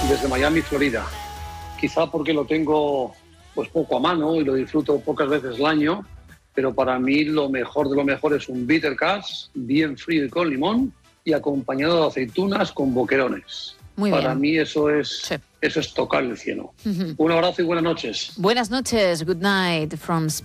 desde Miami, Florida. Quizá porque lo tengo pues poco a mano y lo disfruto pocas veces al año, pero para mí lo mejor de lo mejor es un bitter cash, bien frío y con limón, y acompañado de aceitunas con boquerones. Muy para bien. mí eso es tocar el cielo. Un abrazo y buenas noches. Buenas noches. Good night from